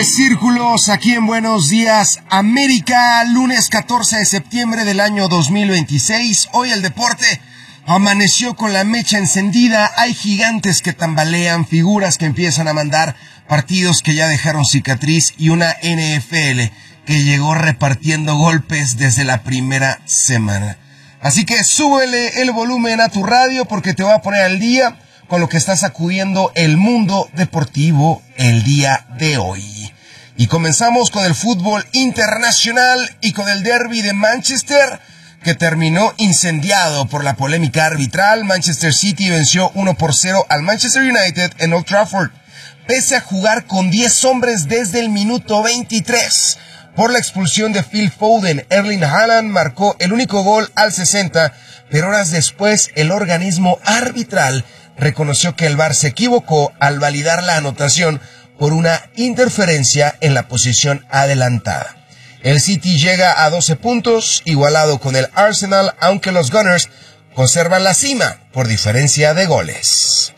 Tres círculos aquí en Buenos Días América, lunes 14 de septiembre del año 2026. Hoy el deporte amaneció con la mecha encendida. Hay gigantes que tambalean, figuras que empiezan a mandar, partidos que ya dejaron cicatriz y una NFL que llegó repartiendo golpes desde la primera semana. Así que súbele el volumen a tu radio porque te voy a poner al día con lo que está sacudiendo el mundo deportivo el día de hoy. Y comenzamos con el fútbol internacional y con el derbi de Manchester, que terminó incendiado por la polémica arbitral. Manchester City venció 1-0 al Manchester United en Old Trafford, pese a jugar con 10 hombres desde el minuto 23. Por la expulsión de Phil Foden, Erling Haaland marcó el único gol al 60, pero horas después el organismo arbitral reconoció que el VAR se equivocó al validar la anotación por una interferencia en la posición adelantada. El City llega a 12 puntos, igualado con el Arsenal, aunque los Gunners conservan la cima por diferencia de goles.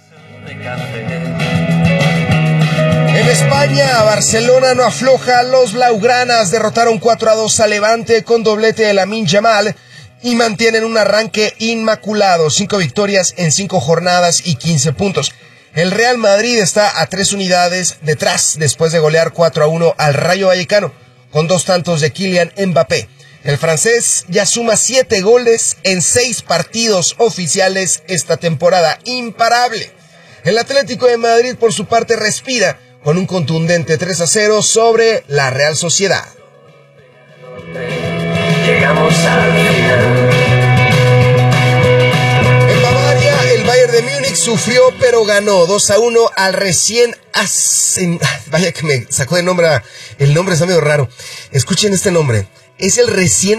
En España, Barcelona no afloja. Los blaugranas derrotaron 4-2 a Levante con doblete de Lamine Yamal y mantienen un arranque inmaculado, 5 victorias en 5 jornadas y 15 puntos. El Real Madrid está a 3 unidades detrás después de golear 4-1 al Rayo Vallecano, con 2 tantos de Kylian Mbappé. El francés ya suma 7 goles en 6 partidos oficiales esta temporada, imparable. El Atlético de Madrid, por su parte, respira con un contundente 3-0 sobre la Real Sociedad. Llegamos al final. En Bavaria, el Bayern de Múnich sufrió pero ganó 2-1 al recién vaya que me sacó de nombre, el nombre está medio raro. Escuchen este nombre, es el recién